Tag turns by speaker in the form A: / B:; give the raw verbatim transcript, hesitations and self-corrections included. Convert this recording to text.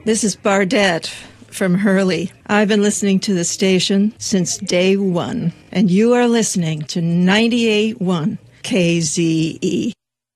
A: This is Bardette from Hurley. I've been listening to the station since day one, and you are listening to ninety-eight point one K Z E.